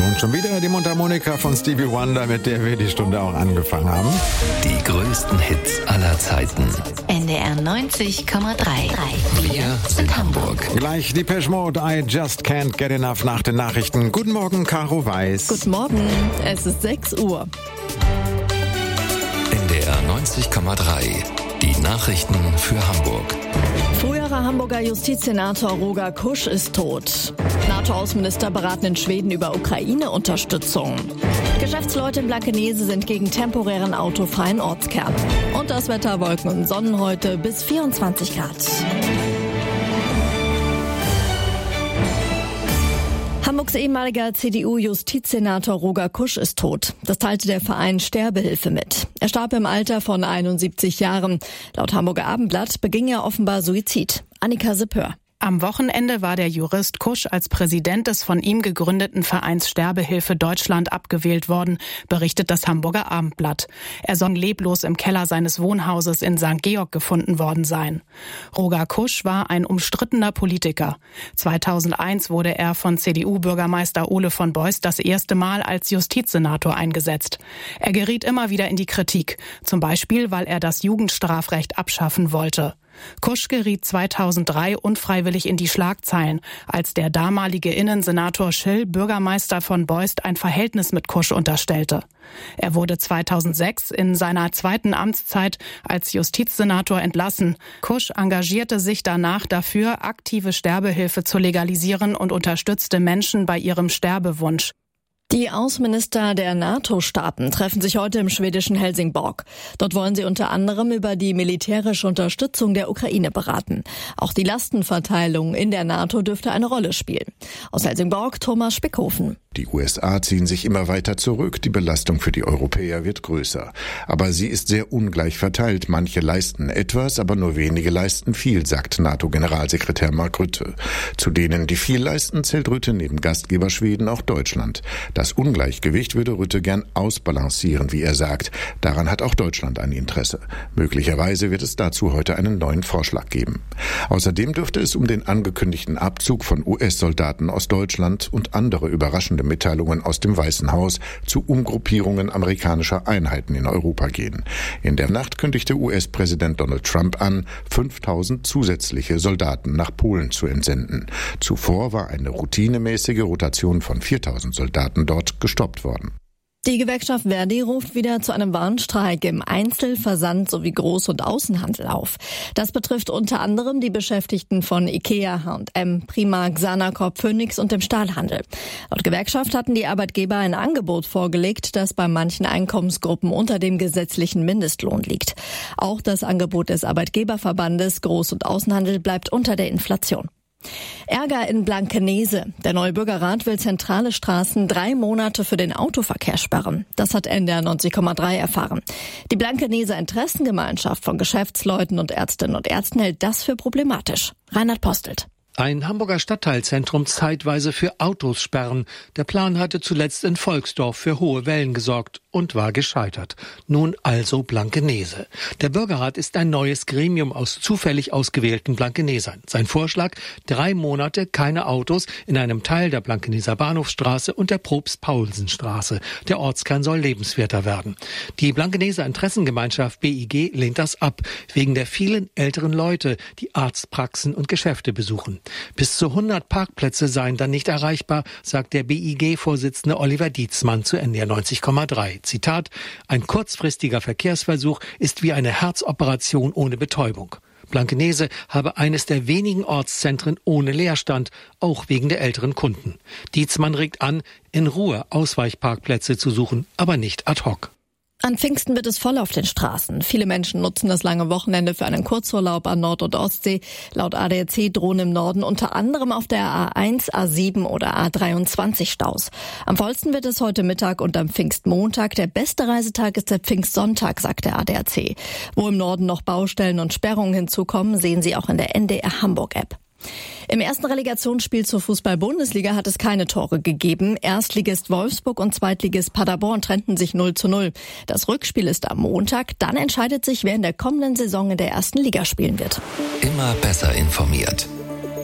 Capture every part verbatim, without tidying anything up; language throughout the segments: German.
Und schon wieder die Mundharmonika von Stevie Wonder, mit der wir die Stunde auch angefangen haben. Die größten Hits aller Zeiten. N D R neunzig Komma drei. Wir sind Hamburg. Gleich Depeche Mode, I Just Can't Get Enough nach den Nachrichten. Guten Morgen, Caro Weiß. Guten Morgen, es ist sechs Uhr. N D R neunzig Komma drei. Die Nachrichten für Hamburg. Früherer Hamburger Justizsenator Roger Kusch ist tot. NATO-Außenminister beraten in Schweden über Ukraine-Unterstützung. Geschäftsleute in Blankenese sind gegen temporären autofreien Ortskern. Und das Wetter: Wolken und Sonnen heute bis vierundzwanzig Grad. Hamburgs ehemaliger C D U-Justizsenator Roger Kusch ist tot. Das teilte der Verein Sterbehilfe mit. Er starb im Alter von einundsiebzig Jahren. Laut Hamburger Abendblatt beging er offenbar Suizid. Annika Sippör. Am Wochenende war der Jurist Kusch als Präsident des von ihm gegründeten Vereins Sterbehilfe Deutschland abgewählt worden, berichtet das Hamburger Abendblatt. Er soll leblos im Keller seines Wohnhauses in Sankt Georg gefunden worden sein. Roger Kusch war ein umstrittener Politiker. zweitausendeins wurde er von C D U-Bürgermeister Ole von Beust das erste Mal als Justizsenator eingesetzt. Er geriet immer wieder in die Kritik, zum Beispiel, weil er das Jugendstrafrecht abschaffen wollte. Kusch geriet zweitausenddrei unfreiwillig in die Schlagzeilen, als der damalige Innensenator Schill Bürgermeister von Beust ein Verhältnis mit Kusch unterstellte. Er wurde zweitausendsechs in seiner zweiten Amtszeit als Justizsenator entlassen. Kusch engagierte sich danach dafür, aktive Sterbehilfe zu legalisieren und unterstützte Menschen bei ihrem Sterbewunsch. Die Außenminister der NATO-Staaten treffen sich heute im schwedischen Helsingborg. Dort wollen sie unter anderem über die militärische Unterstützung der Ukraine beraten. Auch die Lastenverteilung in der NATO dürfte eine Rolle spielen. Aus Helsingborg Thomas Spickhofen. Die U S A ziehen sich immer weiter zurück. Die Belastung für die Europäer wird größer. Aber sie ist sehr ungleich verteilt. Manche leisten etwas, aber nur wenige leisten viel, sagt NATO-Generalsekretär Mark Rutte. Zu denen, die viel leisten, zählt Rutte neben Gastgeber Schweden auch Deutschland. Das Ungleichgewicht würde Rutte gern ausbalancieren, wie er sagt. Daran hat auch Deutschland ein Interesse. Möglicherweise wird es dazu heute einen neuen Vorschlag geben. Außerdem dürfte es um den angekündigten Abzug von U S-Soldaten aus Deutschland und andere überraschende Mitteilungen aus dem Weißen Haus zu Umgruppierungen amerikanischer Einheiten in Europa gehen. In der Nacht kündigte U S-Präsident Donald Trump an, fünftausend zusätzliche Soldaten nach Polen zu entsenden. Zuvor war eine routinemäßige Rotation von viertausend Soldaten dort gestoppt worden. Die Gewerkschaft Verdi ruft wieder zu einem Warnstreik im Einzel-, Versand- sowie Groß- und Außenhandel auf. Das betrifft unter anderem die Beschäftigten von IKEA, H und M, Primark, Sanacop, Phoenix und dem Stahlhandel. Laut Gewerkschaft hatten die Arbeitgeber ein Angebot vorgelegt, das bei manchen Einkommensgruppen unter dem gesetzlichen Mindestlohn liegt. Auch das Angebot des Arbeitgeberverbandes Groß- und Außenhandel bleibt unter der Inflation. Ärger in Blankenese. Der neue Bürgerrat will zentrale Straßen drei Monate für den Autoverkehr sperren. Das hat N D R neunzig Komma drei erfahren. Die Blankeneser Interessengemeinschaft von Geschäftsleuten und Ärztinnen und Ärzten hält das für problematisch. Reinhard Postelt. Ein Hamburger Stadtteilzentrum zeitweise für Autos sperren. Der Plan hatte zuletzt in Volksdorf für hohe Wellen gesorgt und war gescheitert. Nun also Blankenese. Der Bürgerrat ist ein neues Gremium aus zufällig ausgewählten Blankenesern. Sein Vorschlag: drei Monate keine Autos in einem Teil der Blankeneser Bahnhofsstraße und der Probst-Paulsen-Straße. Der Ortskern soll lebenswerter werden. Die Blankeneser Interessengemeinschaft B I G lehnt das ab, wegen der vielen älteren Leute, die Arztpraxen und Geschäfte besuchen. Bis zu hundert Parkplätze seien dann nicht erreichbar, sagt der B I G-Vorsitzende Oliver Dietzmann zu N D R neunzig Komma drei. Zitat: Ein kurzfristiger Verkehrsversuch ist wie eine Herzoperation ohne Betäubung. Blankenese habe eines der wenigen Ortszentren ohne Leerstand, auch wegen der älteren Kunden. Dietzmann regt an, in Ruhe Ausweichparkplätze zu suchen, aber nicht ad hoc. An Pfingsten wird es voll auf den Straßen. Viele Menschen nutzen das lange Wochenende für einen Kurzurlaub an Nord- und Ostsee. Laut A D A C drohen im Norden unter anderem auf der A eins, A sieben oder A dreiundzwanzig Staus. Am vollsten wird es heute Mittag und am Pfingstmontag. Der beste Reisetag ist der Pfingstsonntag, sagt der A D A C. Wo im Norden noch Baustellen und Sperrungen hinzukommen, sehen Sie auch in der N D R Hamburg-App. Im ersten Relegationsspiel zur Fußball-Bundesliga hat es keine Tore gegeben. Erstligist Wolfsburg und Zweitligist Paderborn trennten sich null zu null. Das Rückspiel ist am Montag. Dann entscheidet sich, wer in der kommenden Saison in der ersten Liga spielen wird. Immer besser informiert.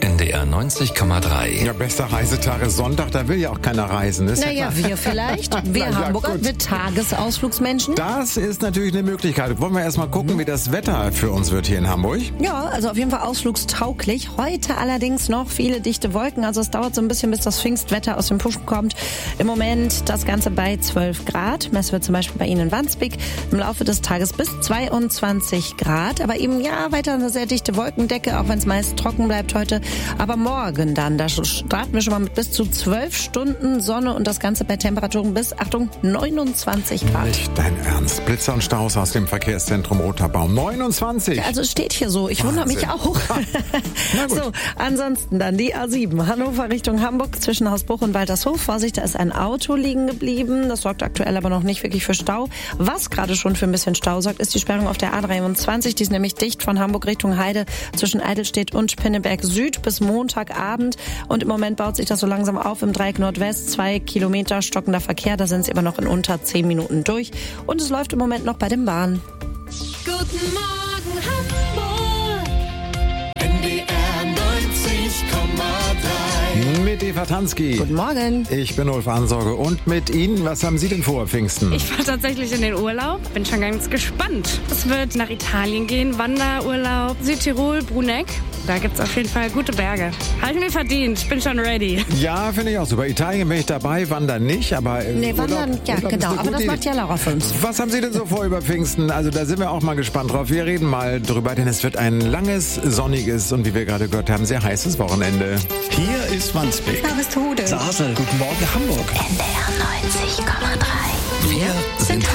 N D R neunzig Komma drei. Ja, bester Reisetag ist Sonntag, da will ja auch keiner reisen. Ist naja, ja wir vielleicht. Wir Na, Hamburger, ja, wir Tagesausflugsmenschen. Das ist natürlich eine Möglichkeit. Wollen wir erstmal gucken, wie das Wetter für uns wird hier in Hamburg? Ja, also auf jeden Fall ausflugstauglich. Heute allerdings noch viele dichte Wolken. Also es dauert so ein bisschen, bis das Pfingstwetter aus dem Puschen kommt. Im Moment das Ganze bei zwölf Grad. Messen wir zum Beispiel bei Ihnen in Wandsbek. Im Laufe des Tages bis zweiundzwanzig Grad. Aber eben, ja, weiter eine sehr dichte Wolkendecke, auch wenn es meist trocken bleibt heute. Aber morgen dann, da starten wir schon mal mit bis zu zwölf Stunden Sonne und das Ganze bei Temperaturen bis, Achtung, neunundzwanzig Grad. Nicht dein Ernst. Blitzer und Staus aus dem Verkehrszentrum Roter Baum. neunundzwanzig. Ja, also es steht hier so. Ich wundere mich auch. Na gut. So, ansonsten dann die A sieben. Hannover Richtung Hamburg zwischen Hausbruch und Waltershof. Vorsicht, da ist ein Auto liegen geblieben. Das sorgt aktuell aber noch nicht wirklich für Stau. Was gerade schon für ein bisschen Stau sorgt, ist die Sperrung auf der A dreiundzwanzig. Die ist nämlich dicht von Hamburg Richtung Heide zwischen Eidelstedt und Pinneberg Süd bis Montagabend. Und im Moment baut sich das so langsam auf im Dreieck Nordwest. Zwei Kilometer stockender Verkehr, da sind sie aber noch in unter zehn Minuten durch. Und es läuft im Moment noch bei den Bahnen. Guten Morgen Hamburg, N D R neunzig Komma drei. Mit Eva Tansky. Guten Morgen. Ich bin Ulf Ansorge und mit Ihnen, was haben Sie denn vor, Pfingsten? Ich fahre tatsächlich in den Urlaub, bin schon ganz gespannt. Es wird nach Italien gehen, Wanderurlaub, Südtirol, Bruneck. Da gibt's auf jeden Fall gute Berge. Habe ich mir verdient, ich bin schon ready. Ja, finde ich auch super. Italien bin ich dabei, Wandern nicht, aber äh, Nee, Wandern, Urlaub, ja, Urlaub genau. Aber das Idee. macht ja Laura für uns. Was haben Sie denn so vor über Pfingsten? Also da sind wir auch mal gespannt drauf. Wir reden mal drüber, denn es wird ein langes, sonniges und wie wir gerade gehört haben, sehr heißes Wochenende. Hier ist Wandsbek. Harvestehude. Sasel. Guten Morgen Hamburg. N D R neunzig Komma drei. Wir sind